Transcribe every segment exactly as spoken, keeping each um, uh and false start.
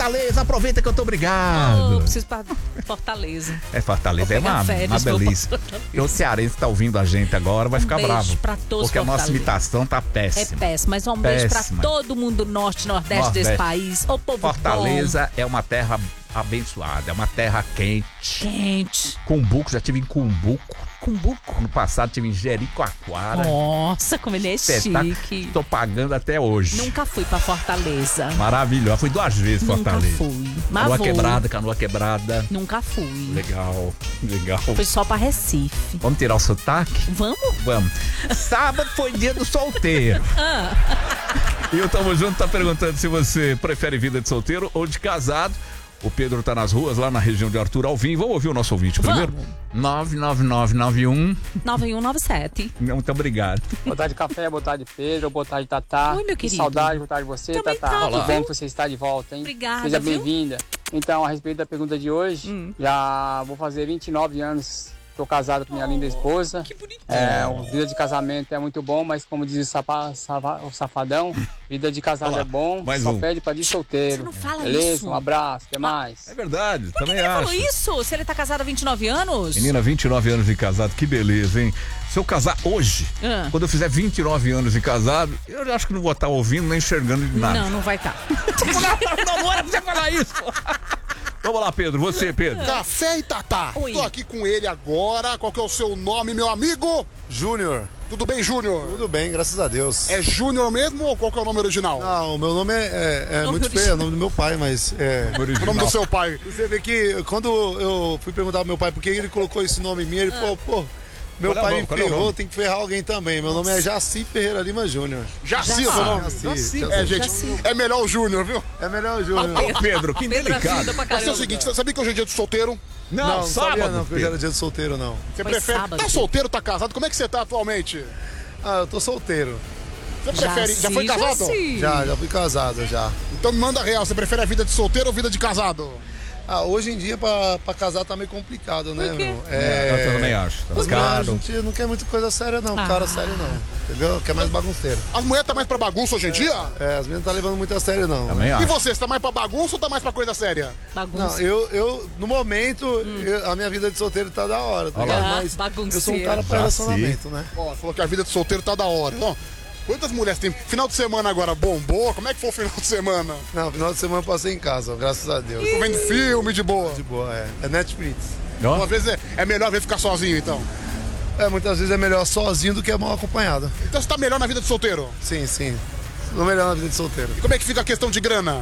Fortaleza, aproveita que eu tô obrigado. Oh, preciso pra Fortaleza. É, Fortaleza é uma, uma delícia. E o cearense tá ouvindo a gente agora, vai um ficar beijo bravo. Pra todos porque a nossa imitação tá péssima. É péssima, mas um beijo péssima. pra todo mundo do norte, nordeste, nordeste desse país. Ô, povo Fortaleza bom. é uma terra abençoada, é uma terra quente. Quente. Cumbuco, já tive em Cumbuco. Cumbuco? Ano passado tive em Jericoacoara. Nossa, como ele é Espetáculo. chique. Tô pagando até hoje. Nunca fui pra Fortaleza. Maravilhoso. Fui duas vezes Nunca Fortaleza. fui. Mas Canoa vou. quebrada, canoa quebrada. Nunca fui. Legal, legal. Fui só pra Recife. Vamos tirar o sotaque? Vamos? Vamos. Sábado foi dia do solteiro. Ah. E o Tamo Junto tá perguntando se você prefere vida de solteiro ou de casado. O Pedro tá nas ruas, lá na região de Arthur Alvim. Vamos ouvir o nosso ouvinte primeiro? nove nove nove nove um nove um nove sete. Muito obrigado. Boa tarde, Café, boa tarde, Pedro, boa tarde, Tatá. Oi, meu Que querido. saudade, boa tarde você, Também Tatá. tava, Que bom viu? que você está de volta, hein? Obrigada, Seja viu? bem-vinda. Então, a respeito da pergunta de hoje, Hum. já vou fazer vinte e nove anos. Estou casado com minha linda esposa. Que bonitinho. É, a vida de casamento é muito bom, mas como diz o, sapa, sapa, o safadão, vida de casado Olá, é bom, mais só um. pede pra de solteiro. Você não fala Beleza? isso. Um abraço, até mais. É verdade, Por que também ele falou acho. isso? Se ele tá casado há vinte e nove anos? Menina, vinte e nove anos de casado, que beleza, hein? Se eu casar hoje, Ah. quando eu fizer vinte e nove anos de casado, eu acho que não vou estar ouvindo nem enxergando de nada. Não, não vai estar. não, não, não era pra você falar isso. Vamos lá, Pedro, você, Pedro. Café e Tatá. Oi. Tô aqui com ele agora. Qual que é o seu nome, meu amigo? Júnior. Tudo bem, Júnior? Tudo bem, graças a Deus. É Júnior mesmo ou qual que é o nome original? Não, o meu nome é, é- é Nome muito feio, é o original. nome do meu pai, mas é... O nome do seu pai. Você vê que quando eu fui perguntar ao meu pai por que ele colocou esse nome em mim, ele falou, pô, meu Qual é o pai nome? me Qual é o ferrou, nome? tem que ferrar alguém também. Meu nome é Jaci Ferreira Lima Júnior. Jaci, Jaci. o seu nome? Jaci. É, gente, Jaci. é melhor o Júnior, viu? É melhor o Júnior. Ô, Pedro, que Pedro delicado. ajuda pra Mas é caramba. o seguinte, você sabia que hoje é dia do solteiro? Não, Não, não sábado, sabia não, que hoje Pedro. era dia de solteiro, não. Você Foi prefere... sábado. Tá solteiro, tá casado? Como é que você tá atualmente? Ah, eu tô solteiro. Você prefere... Já Jaci, foi casado? Jaci. Já, já fui casado, já. Então me manda real, você prefere a vida de solteiro ou vida de casado? Ah, hoje em dia pra, pra casar tá meio complicado, né, Por quê? meu? É, eu também acho. Tá Mas caro. a gente não quer muita coisa séria, não. Ah. Cara sério, não. Entendeu? Quer mais bagunceiro. As mulheres tá mais pra bagunça hoje em dia? É, as meninas não tá levando muito a sério, não. Também E acho. você, você tá mais pra bagunça ou tá mais pra coisa séria? Bagunça. Não, eu, eu no momento, eu- a minha vida de solteiro tá da hora, tá Olha lá. ligado? Ah, Mas bagunceiro. eu sou um cara pra Já relacionamento, né? Ó, falou que a vida de solteiro tá da hora. Então, quantas mulheres tem? Final de semana agora bombou? Como é que foi o final de semana? Não, final de semana eu passei em casa, graças a Deus. Tô vendo filme de boa. De boa, é. É Netflix. Ó, Às vezes é, é melhor ver ficar sozinho, então. É, muitas vezes é melhor sozinho do que mal acompanhado. Então você tá melhor na vida de solteiro. Sim, sim. Sou melhor na vida de solteiro. E como é que fica a questão de grana?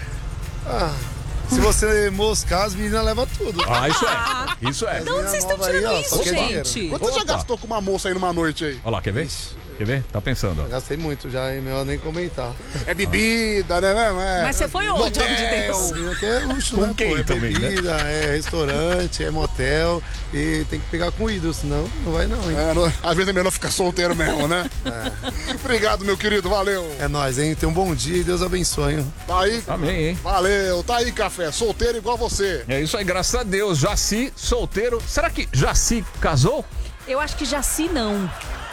Ah, se você moscar, as meninas levam tudo. Ah, isso é. Isso é. De onde vocês estão nova aí, tirando ó, isso, só quer dinheiro. gente? Quanto você já Opa. gastou com uma moça aí numa noite aí? Olha lá, quer ver? Quer ver? Tá pensando, ó. Gastei muito já, é melhor nem comentar. É bebida, né? Não é? Mas você foi onde, homem de Deus? Aqui é luxo, Com né? quem pô? É também, né? bebida, é restaurante, é motel. E tem que pegar com ídolo, senão não vai não, hein? É, não- às vezes é melhor ficar solteiro mesmo, né? Obrigado, meu querido, valeu. É nóis, hein? Tenha um bom dia e Deus abençoe, hein? Tá aí, Amém, hein? valeu. Tá aí, café, solteiro igual você. É isso aí, graças a Deus. Jaci, solteiro. Será que Jaci casou? Eu acho que Jaci não.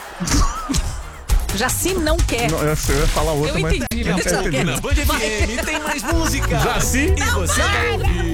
Jaci não quer. Não, eu ia falar outra, Eu mas... entendi, Não, mas eu não entendi. quer. Na Band F M tem mais música. Jaci? E você vai ouvir.